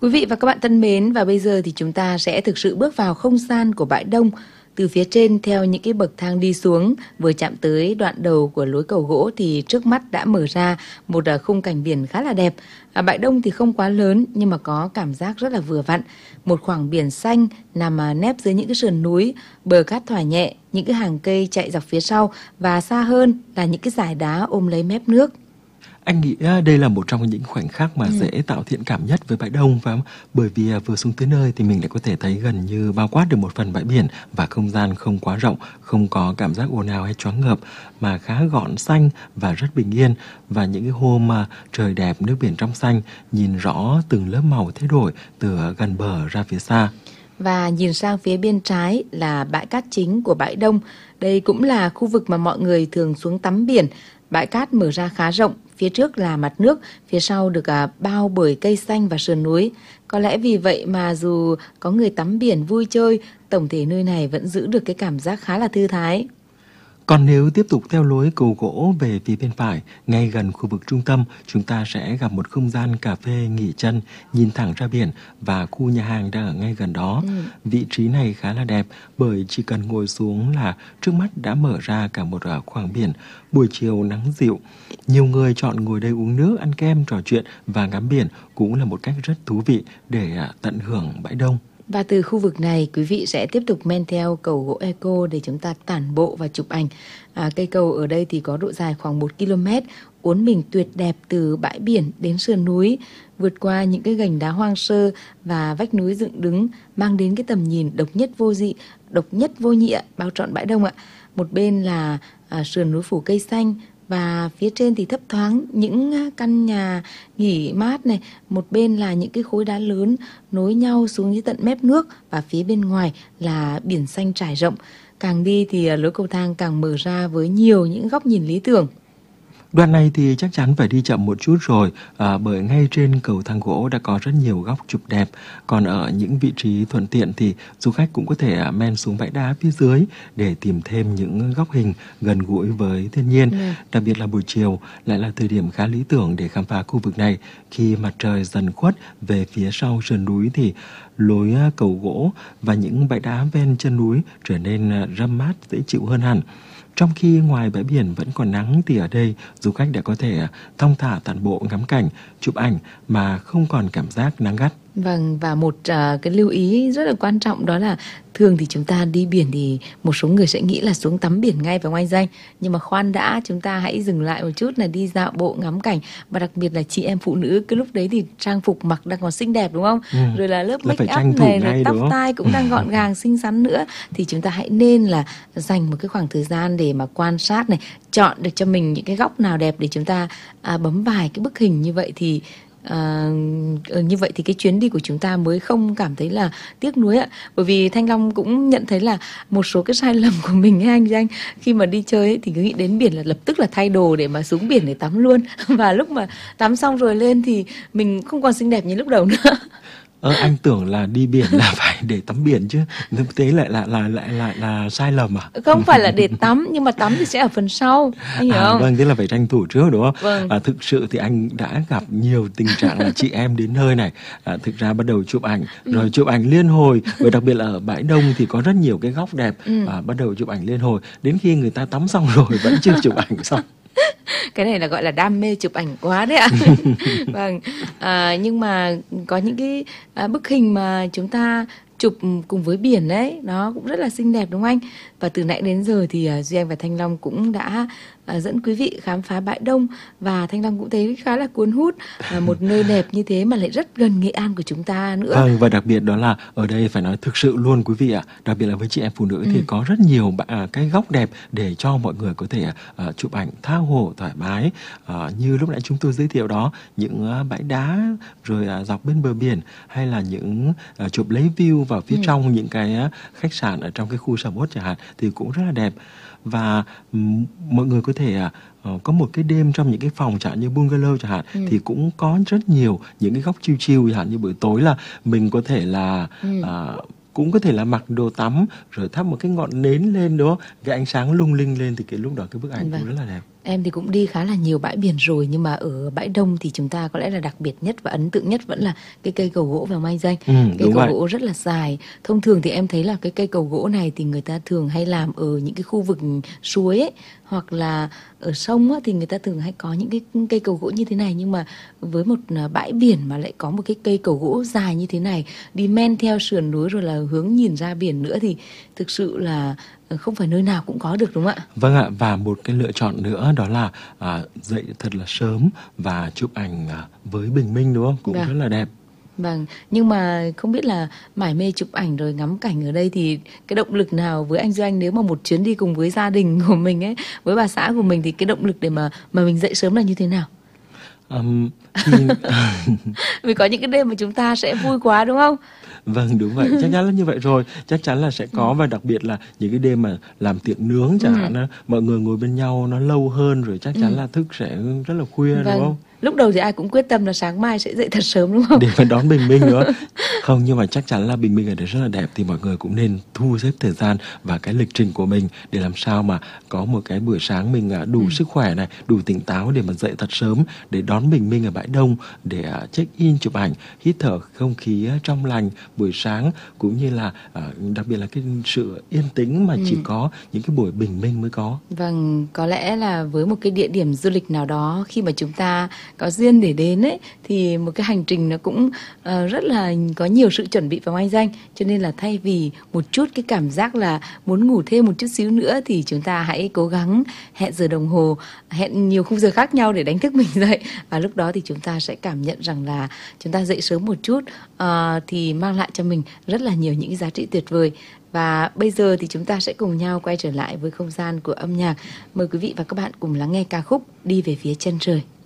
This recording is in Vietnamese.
Quý vị và các bạn thân mến, và bây giờ thì chúng ta sẽ thực sự bước vào không gian của bãi đông. Từ phía trên theo những cái bậc thang đi xuống, vừa chạm tới đoạn đầu của lối cầu gỗ thì trước mắt đã mở ra một khung cảnh biển khá là đẹp. Bãi đông thì không quá lớn nhưng mà có cảm giác rất là vừa vặn. Một khoảng biển xanh nằm nép dưới những cái sườn núi, bờ cát thoải nhẹ, những cái hàng cây chạy dọc phía sau và xa hơn là những cái dải đá ôm lấy mép nước. Anh nghĩ đây là một trong những khoảnh khắc mà dễ tạo thiện cảm nhất với bãi đông, phải không? Bởi vì vừa xuống tới nơi thì mình lại có thể thấy gần như bao quát được một phần bãi biển và không gian không quá rộng, không có cảm giác ồn ào hay choáng ngợp mà khá gọn xanh và rất bình yên. Và những cái hôm mà trời đẹp, nước biển trong xanh, nhìn rõ từng lớp màu thay đổi từ gần bờ ra phía xa. Và nhìn sang phía bên trái là bãi cát chính của bãi đông. Đây cũng là khu vực mà mọi người thường xuống tắm biển. Bãi cát mở ra khá rộng, phía trước là mặt nước, phía sau được bao bởi cây xanh và sườn núi. Có lẽ vì vậy mà dù có người tắm biển vui chơi, tổng thể nơi này vẫn giữ được cái cảm giác khá là thư thái. Còn nếu tiếp tục theo lối cầu gỗ về phía bên phải, ngay gần khu vực trung tâm, chúng ta sẽ gặp một không gian cà phê nghỉ chân, nhìn thẳng ra biển và khu nhà hàng đang ở ngay gần đó. Vị trí này khá là đẹp bởi chỉ cần ngồi xuống là trước mắt đã mở ra cả một khoảng biển. Buổi chiều nắng dịu, nhiều người chọn ngồi đây uống nước, ăn kem, trò chuyện và ngắm biển cũng là một cách rất thú vị để tận hưởng bãi đông. Và từ khu vực này, quý vị sẽ tiếp tục men theo cầu gỗ Eco để chúng ta tản bộ và chụp ảnh. Cây cầu ở đây thì có độ dài khoảng 1 km, uốn mình tuyệt đẹp từ bãi biển đến sườn núi, vượt qua những cái gành đá hoang sơ và vách núi dựng đứng, mang đến cái tầm nhìn độc nhất vô dị, độc nhất vô nhị bao trọn bãi đông ạ. Một bên là sườn núi phủ cây xanh, và phía trên thì thấp thoáng những căn nhà nghỉ mát này, một bên là những cái khối đá lớn nối nhau xuống dưới tận mép nước, và phía bên ngoài là biển xanh trải rộng. Càng đi thì lối cầu thang càng mở ra với nhiều những góc nhìn lý tưởng. Đoạn này thì chắc chắn phải đi chậm một chút rồi, bởi ngay trên cầu thang gỗ đã có rất nhiều góc chụp đẹp. Còn ở những vị trí thuận tiện thì du khách cũng có thể men xuống bãi đá phía dưới để tìm thêm những góc hình gần gũi với thiên nhiên. Đặc biệt là buổi chiều lại là thời điểm khá lý tưởng để khám phá khu vực này. Khi mặt trời dần khuất về phía sau sườn núi thì lối cầu gỗ và những bãi đá ven chân núi trở nên râm mát, dễ chịu hơn hẳn. Trong khi ngoài bãi biển vẫn còn nắng thì ở đây du khách đã có thể thong thả tản bộ, ngắm cảnh, chụp ảnh mà không còn cảm giác nắng gắt. Vâng, và một cái lưu ý rất là quan trọng đó là thường thì chúng ta đi biển thì một số người sẽ nghĩ là xuống tắm biển ngay và ngoại danh. Nhưng mà khoan đã, chúng ta hãy dừng lại một chút là đi dạo bộ ngắm cảnh. Và đặc biệt là chị em phụ nữ, cái lúc đấy thì trang phục mặc đang còn xinh đẹp đúng không? Rồi là lớp make up này, rồi tóc tai cũng đang gọn gàng, xinh xắn nữa. Thì chúng ta hãy nên là dành một cái khoảng thời gian để mà quan sát này, chọn được cho mình những cái góc nào đẹp để chúng ta bấm vài cái bức hình như vậy thì như vậy thì cái chuyến đi của chúng ta mới không cảm thấy là tiếc nuối ạ. Bởi vì Thanh Long cũng nhận thấy là một số cái sai lầm của mình ấy anh Danh, khi mà đi chơi ấy, thì cứ nghĩ đến biển là lập tức là thay đồ để mà xuống biển để tắm luôn. Và lúc mà tắm xong rồi lên thì mình không còn xinh đẹp như lúc đầu nữa. Anh tưởng là đi biển là phải để tắm biển chứ, thế lại là sai lầm à? Không phải là để tắm, nhưng mà tắm thì sẽ ở phần sau, anh hiểu không? Vâng, thế là phải tranh thủ trước đúng không? Vâng. Thực sự thì anh đã gặp nhiều tình trạng là chị em đến nơi này, thực ra bắt đầu chụp ảnh, rồi chụp ảnh liên hồi, và đặc biệt là ở bãi đông thì có rất nhiều cái góc đẹp, bắt đầu chụp ảnh liên hồi, đến khi người ta tắm xong rồi vẫn chưa chụp ảnh xong. Cái này là gọi là đam mê chụp ảnh quá đấy ạ. Vâng, nhưng mà có những cái bức hình mà chúng ta chụp cùng với biển đấy, nó cũng rất là xinh đẹp đúng không anh? Và từ nãy đến giờ thì Duy Anh và Thanh Long cũng đã dẫn quý vị khám phá bãi đông, và Thanh Long cũng thấy khá là cuốn hút, một nơi đẹp như thế mà lại rất gần Nghệ An của chúng ta nữa. Vâng, và đặc biệt đó là ở đây phải nói thực sự luôn quý vị ạ, đặc biệt là với chị em phụ nữ thì có rất nhiều cái góc đẹp để cho mọi người có thể chụp ảnh tha hồ thoải mái, như lúc nãy chúng tôi giới thiệu đó, những bãi đá rồi dọc bên bờ biển, hay là những chụp lấy view vào phía trong những cái khách sạn ở trong cái khu sầm uất chẳng hạn, thì cũng rất là đẹp. Và mọi người có thể có một cái đêm trong những cái phòng chẳng hạn như bungalow chẳng hạn, thì cũng có rất nhiều những cái góc chill chill, chẳng hạn như buổi tối là mình có thể là cũng có thể là mặc đồ tắm rồi thắp một cái ngọn nến lên, đúng không? Cái ánh sáng lung linh lên thì cái lúc đó cái bức ảnh cũng rất là đẹp. Em thì cũng đi khá là nhiều bãi biển rồi, nhưng mà ở bãi Đông thì chúng ta có lẽ là đặc biệt nhất và ấn tượng nhất vẫn là cái cây cầu gỗ vào Mai Danh. Cây Đúng cầu vậy. gỗ rất là dài. Thông thường thì em thấy là cái cây cầu gỗ này thì người ta thường hay làm ở những cái khu vực suối ấy, hoặc là ở sông á, thì người ta thường hay có những cái cây cầu gỗ như thế này. Nhưng mà với một bãi biển mà lại có một cái cây cầu gỗ dài như thế này, đi men theo sườn núi rồi là hướng nhìn ra biển nữa, thì thực sự là không phải nơi nào cũng có được, đúng không ạ? Vâng ạ, và một cái lựa chọn nữa đó là dậy thật là sớm và chụp ảnh với bình minh, đúng không? Cũng Vâng. rất là đẹp. Vâng, nhưng mà không biết là mải mê chụp ảnh rồi ngắm cảnh ở đây thì cái động lực nào với anh Doanh, nếu mà một chuyến đi cùng với gia đình của mình ấy, với bà xã của mình, thì cái động lực để mà mình dậy sớm là như thế nào? Thì Vì có những cái đêm mà chúng ta sẽ vui quá, đúng không? vâng, đúng vậy, chắc chắn là như vậy rồi. Chắc chắn là sẽ có, và đặc biệt là những cái đêm mà làm tiệc nướng chẳng hạn á, mọi người ngồi bên nhau nó lâu hơn rồi, chắc chắn là thức sẽ rất là khuya, đúng Vâng, không? lúc đầu thì ai cũng quyết tâm là sáng mai sẽ dậy thật sớm, đúng không? Để mà đón bình minh nữa. Không, nhưng mà chắc chắn là bình minh ở đấy rất là đẹp, thì mọi người cũng nên thu xếp thời gian và cái lịch trình của mình để làm sao mà có một cái buổi sáng mình đủ sức khỏe này, đủ tỉnh táo để mà dậy thật sớm để đón bình minh ở bãi Đông, để check in chụp ảnh, hít thở không khí trong lành buổi sáng, cũng như là đặc biệt là cái sự yên tĩnh mà chỉ có những cái buổi bình minh mới có. Vâng, có lẽ là với một cái địa điểm du lịch nào đó, khi mà chúng ta có duyên để đến ấy, thì một cái hành trình nó cũng rất là có nhiều sự chuẩn bị vào anh Danh. Cho nên là thay vì một chút cái cảm giác là muốn ngủ thêm một chút xíu nữa, thì chúng ta hãy cố gắng hẹn giờ đồng hồ, hẹn nhiều khung giờ khác nhau để đánh thức mình dậy. Và lúc đó thì chúng ta sẽ cảm nhận rằng là chúng ta dậy sớm một chút thì mang lại cho mình rất là nhiều những cái giá trị tuyệt vời. Và bây giờ thì chúng ta sẽ cùng nhau quay trở lại với không gian của âm nhạc. Mời quý vị và các bạn cùng lắng nghe ca khúc Đi về phía chân trời.